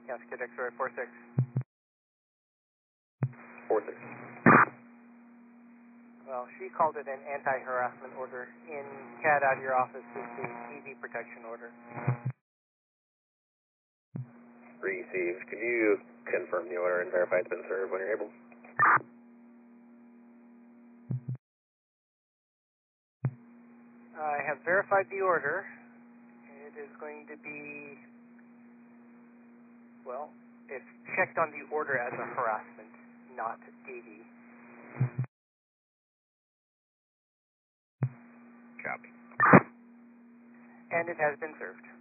Yankee Quebec, sorry, 46. 46. Well, she called it an anti-harassment order. In CAD out of your office is the TV protection order. Received. Could you confirm the order and verify it's been served when you're able? I have verified the order. It is going to be, well, it's checked on the order as a harassment, not AV. Copy. And it has been served.